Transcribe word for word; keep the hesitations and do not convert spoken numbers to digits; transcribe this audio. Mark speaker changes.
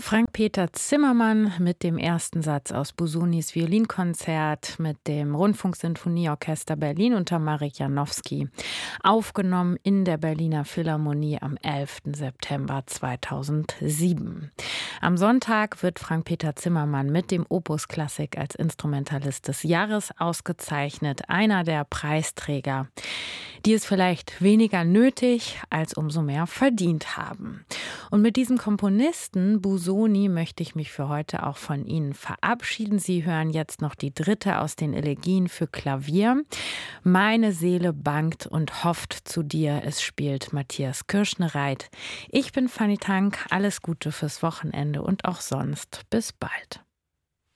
Speaker 1: Frank-Peter Zimmermann mit dem ersten Satz aus Busonis Violinkonzert mit dem Rundfunksinfonieorchester Berlin unter Marek Janowski, aufgenommen in der Berliner Philharmonie am elften September zweitausendsieben. Am Sonntag wird Frank-Peter Zimmermann mit dem Opus Klassik als Instrumentalist des Jahres ausgezeichnet, einer der Preisträger, die es vielleicht weniger nötig als umso mehr verdient haben. Und mit diesem Komponisten Busoni möchte ich mich für heute auch von Ihnen verabschieden. Sie hören jetzt noch die dritte aus den Elegien für Klavier. Meine Seele bangt und hofft zu dir. Es spielt Matthias Kirschnereit. Ich bin Fanny Tank. Alles Gute fürs Wochenende und auch sonst. Bis bald.